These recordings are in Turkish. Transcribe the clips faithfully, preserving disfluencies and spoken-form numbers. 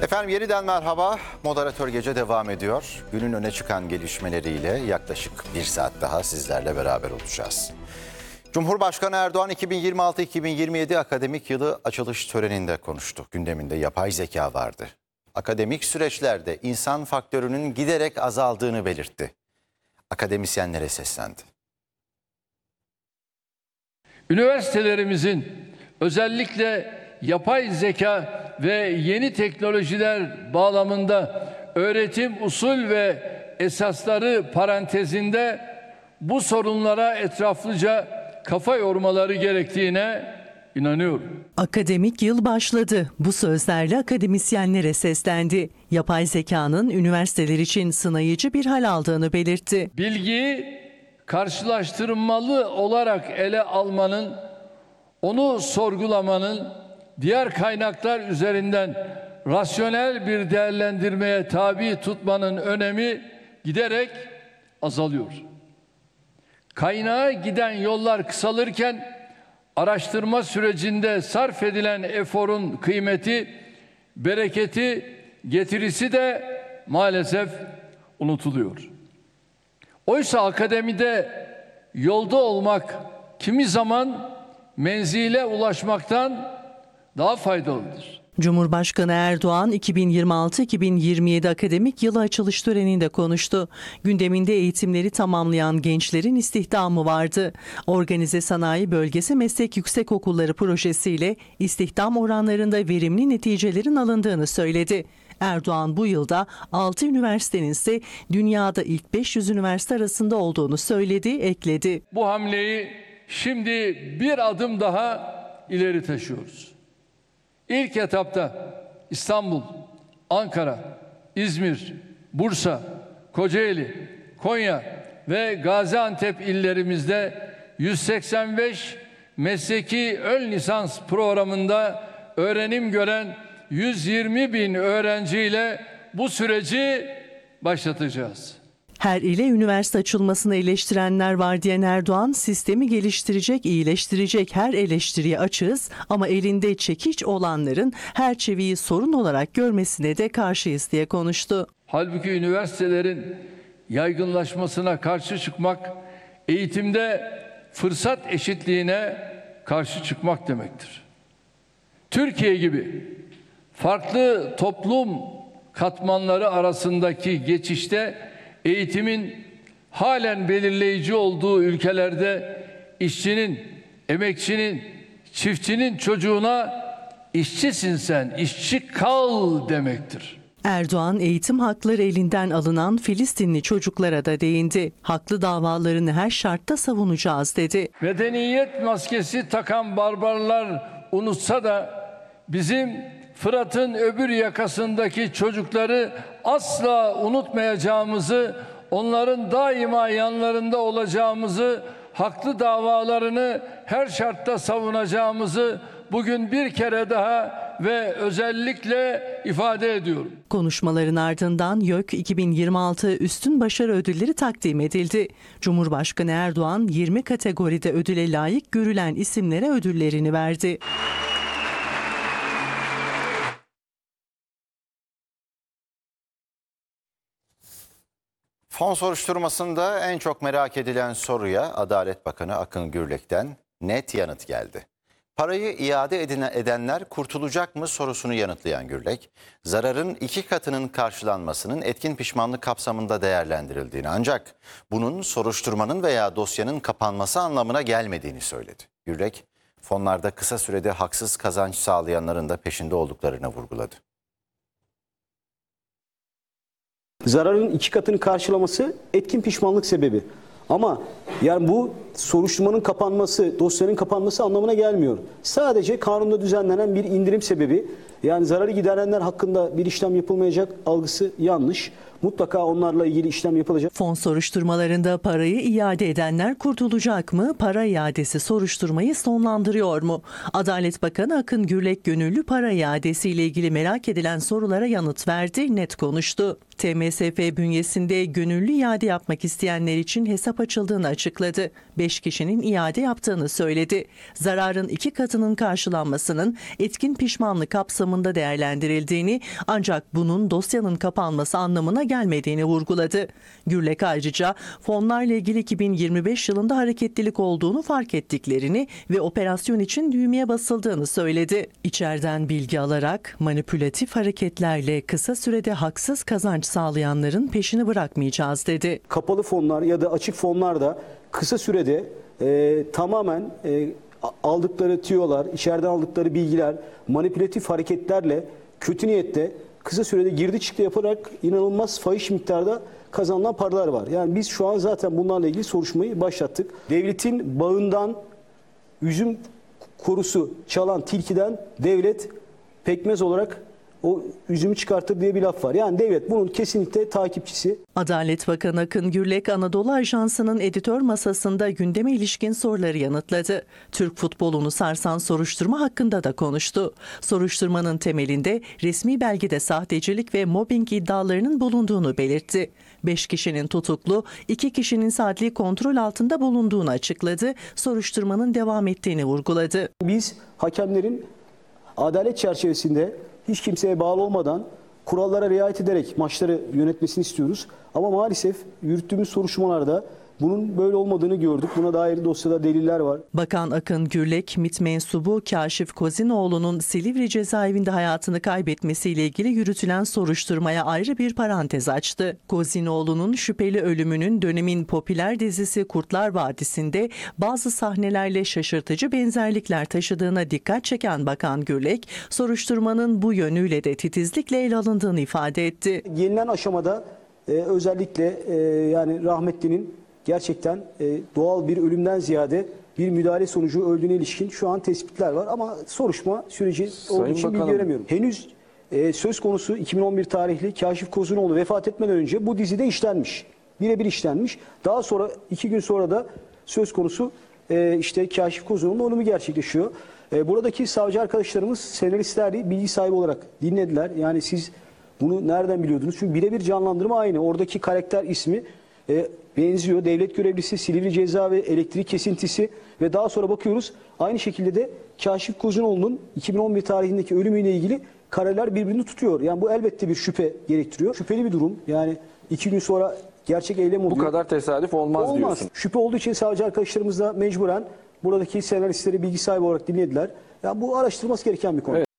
Efendim yeniden merhaba. Moderatör Gece devam ediyor. Günün öne çıkan gelişmeleriyle yaklaşık bir saat daha sizlerle beraber olacağız. Cumhurbaşkanı Erdoğan iki bin yirmi altı iki bin yirmi yedi akademik yılı açılış töreninde konuştu. Gündeminde yapay zeka vardı. Akademik süreçlerde insan faktörünün giderek azaldığını belirtti. Akademisyenlere seslendi. Üniversitelerimizin özellikle yapay zeka ve yeni teknolojiler bağlamında öğretim usul ve esasları parantezinde bu sorunlara etraflıca kafa yormaları gerektiğine inanıyorum. Akademik yıl başladı. Bu sözlerle akademisyenlere seslendi. Yapay zekanın üniversiteler için sınayıcı bir hal aldığını belirtti. Bilgiyi karşılaştırmalı olarak ele almanın, onu sorgulamanın, diğer kaynaklar üzerinden rasyonel bir değerlendirmeye tabi tutmanın önemi giderek azalıyor. Kaynağa giden yollar kısalırken araştırma sürecinde sarf edilen eforun kıymeti, bereketi, getirisi de maalesef unutuluyor. Oysa akademide yolda olmak kimi zaman menzile ulaşmaktan daha faydalıdır. Cumhurbaşkanı Erdoğan iki bin yirmi altı iki bin yirmi yedi akademik yılı açılış töreninde konuştu. Gündeminde eğitimleri tamamlayan gençlerin istihdamı vardı. Organize Sanayi Bölgesi Meslek Yüksekokulları projesiyle istihdam oranlarında verimli neticelerin alındığını söyledi. Erdoğan bu yılda altı üniversitenin ise dünyada ilk beş yüz üniversite arasında olduğunu söyledi, ekledi. Bu hamleyi şimdi bir adım daha ileri taşıyoruz. İlk etapta İstanbul, Ankara, İzmir, Bursa, Kocaeli, Konya ve Gaziantep illerimizde yüz seksen beş mesleki ön lisans programında öğrenim gören yüz yirmi bin öğrenciyle bu süreci başlatacağız. Her ile üniversite açılmasını eleştirenler var diyen Erdoğan, sistemi geliştirecek, iyileştirecek her eleştiriye açığız ama elinde çekiç olanların her çeviyi sorun olarak görmesine de karşıyız diye konuştu. Halbuki üniversitelerin yaygınlaşmasına karşı çıkmak, eğitimde fırsat eşitliğine karşı çıkmak demektir. Türkiye gibi farklı toplum katmanları arasındaki geçişte eğitimin halen belirleyici olduğu ülkelerde işçinin, emekçinin, çiftçinin çocuğuna işçisin sen, işçi kal demektir. Erdoğan eğitim hakları elinden alınan Filistinli çocuklara da değindi. Haklı davalarını her şartta savunacağız dedi. Medeniyet maskesi takan barbarlar unutsa da bizim Fırat'ın öbür yakasındaki çocukları asla unutmayacağımızı, onların daima yanlarında olacağımızı, haklı davalarını her şartta savunacağımızı bugün bir kere daha ve özellikle ifade ediyorum. Konuşmaların ardından YÖK iki bin yirmi altı Üstün Başarı Ödülleri takdim edildi. Cumhurbaşkanı Erdoğan yirmi kategoride ödüle layık görülen isimlere ödüllerini verdi. Fon soruşturmasında en çok merak edilen soruya Adalet Bakanı Akın Gürlek'ten net yanıt geldi. Parayı iade edenler kurtulacak mı sorusunu yanıtlayan Gürlek, zararın iki katının karşılanmasının etkin pişmanlık kapsamında değerlendirildiğini ancak bunun soruşturmanın veya dosyanın kapanması anlamına gelmediğini söyledi. Gürlek, fonlarda kısa sürede haksız kazanç sağlayanların da peşinde olduklarını vurguladı. Zararın iki katını karşılaması etkin pişmanlık sebebi. Ama yani bu soruşturmanın kapanması, dosyanın kapanması anlamına gelmiyor. Sadece kanunda düzenlenen bir indirim sebebi. Yani zararı giderenler hakkında bir işlem yapılmayacak algısı yanlış. Mutlaka onlarla ilgili işlem yapılacak. Fon soruşturmalarında parayı iade edenler kurtulacak mı? Para iadesi soruşturmayı sonlandırıyor mu? Adalet Bakanı Akın Gürlek gönüllü para iadesi ile ilgili merak edilen sorulara yanıt verdi, net konuştu. T M S F bünyesinde gönüllü iade yapmak isteyenler için hesap açıldığını açıkladı. beş kişinin iade yaptığını söyledi. Zararın iki katının karşılanmasının etkin pişmanlık kapsamında değerlendirildiğini, ancak bunun dosyanın kapanması anlamına gelmediğini vurguladı. Gürlek ayrıca fonlarla ilgili iki bin yirmi beş yılında hareketlilik olduğunu fark ettiklerini ve operasyon için düğmeye basıldığını söyledi. İçeriden bilgi alarak manipülatif hareketlerle kısa sürede haksız kazanç sağlayanların peşini bırakmayacağız dedi. Kapalı fonlar ya da açık fonlarda kısa sürede e, tamamen e, aldıkları tüyolar, içeriden aldıkları bilgiler, manipülatif hareketlerle kötü niyette kısa sürede girdi çıktı yaparak inanılmaz fahiş miktarda kazanılan paralar var. Yani biz şu an zaten bunlarla ilgili soruşturmayı başlattık. Devletin bağından üzüm korusu çalan tilkiden devlet pekmez olarak o üzümü çıkartır diye bir laf var. Yani devlet bunun kesinlikle takipçisi. Adalet Bakanı Akın Gürlek, Anadolu Ajansı'nın editör masasında gündeme ilişkin soruları yanıtladı. Türk futbolunu sarsan soruşturma hakkında da konuştu. Soruşturmanın temelinde resmi belgede sahtecilik ve mobbing iddialarının bulunduğunu belirtti. beş kişinin tutuklu, iki kişinin adli kontrol altında bulunduğunu açıkladı. Soruşturmanın devam ettiğini vurguladı. Biz hakemlerin adalet çerçevesinde hiç kimseye bağlı olmadan kurallara riayet ederek maçları yönetmesini istiyoruz. Ama maalesef yürüttüğümüz soruşturmalarda bunun böyle olmadığını gördük. Buna dair dosyada deliller var. Bakan Akın Gürlek, MİT mensubu Kaşif Kozinoğlu'nun Silivri cezaevinde hayatını kaybetmesiyle ilgili yürütülen soruşturmaya ayrı bir parantez açtı. Kozinoğlu'nun şüpheli ölümünün dönemin popüler dizisi Kurtlar Vadisi'nde bazı sahnelerle şaşırtıcı benzerlikler taşıdığına dikkat çeken Bakan Gürlek, soruşturmanın bu yönüyle de titizlikle ele alındığını ifade etti. Gelinen aşamada e, özellikle e, yani rahmetlinin gerçekten e, doğal bir ölümden ziyade bir müdahale sonucu öldüğüne ilişkin şu an tespitler var ama soruşturma süreci olduğu için bilgi veremiyorum. Henüz e, söz konusu iki bin on bir tarihli Kaşif Kozinoğlu vefat etmeden önce bu dizide işlenmiş. Birebir işlenmiş. Daha sonra iki gün sonra da söz konusu e, işte Kaşif Kozinoğlu'nun ölümü gerçekleşiyor. E, buradaki savcı arkadaşlarımız senaristleri bilgi sahibi olarak dinlediler. Yani siz bunu nereden biliyordunuz? Çünkü birebir canlandırma aynı. Oradaki karakter ismi E, benziyor. Devlet görevlisi, Silivri ceza ve elektrik kesintisi ve daha sonra bakıyoruz aynı şekilde de Kaşif Kozinoğlu'nun iki bin on bir tarihindeki ölümüyle ilgili kareler birbirini tutuyor. Yani bu elbette bir şüphe gerektiriyor. Şüpheli bir durum. Yani iki gün sonra gerçek eylem oluyor. Bu kadar tesadüf olmaz, Olmaz diyorsun. Şüphe olduğu için savcı arkadaşlarımız da mecburen buradaki senaristleri bilgi sahibi olarak dinlediler. Yani bu araştırılması gereken bir konu. Evet.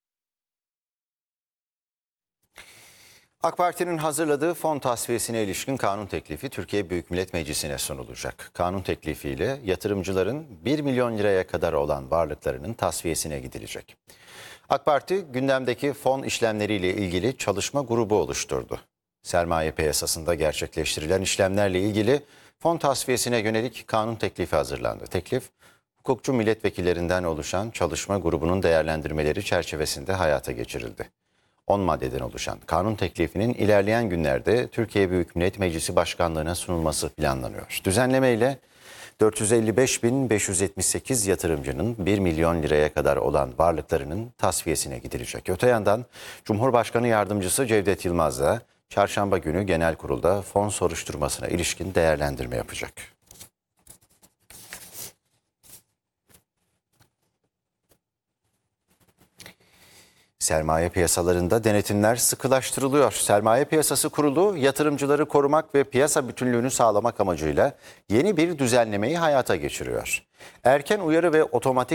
AK Parti'nin hazırladığı fon tasfiyesine ilişkin kanun teklifi Türkiye Büyük Millet Meclisi'ne sunulacak. Kanun teklifiyle yatırımcıların bir milyon liraya kadar olan varlıklarının tasfiyesine gidilecek. AK Parti gündemdeki fon işlemleriyle ilgili çalışma grubu oluşturdu. Sermaye piyasasında gerçekleştirilen işlemlerle ilgili fon tasfiyesine yönelik kanun teklifi hazırlandı. Teklif, hukukçu milletvekillerinden oluşan çalışma grubunun değerlendirmeleri çerçevesinde hayata geçirildi. on maddeden oluşan kanun teklifinin ilerleyen günlerde Türkiye Büyük Millet Meclisi Başkanlığı'na sunulması planlanıyor. Düzenlemeyle dört yüz elli beş bin beş yüz yetmiş sekiz yatırımcının bir milyon liraya kadar olan varlıklarının tasfiyesine gidilecek. Öte yandan Cumhurbaşkanı Yardımcısı Cevdet Yılmaz da çarşamba günü genel kurulda fon soruşturmasına ilişkin değerlendirme yapacak. Sermaye piyasalarında denetimler sıkılaştırılıyor. Sermaye Piyasası Kurulu yatırımcıları korumak ve piyasa bütünlüğünü sağlamak amacıyla yeni bir düzenlemeyi hayata geçiriyor. Erken uyarı ve otomatik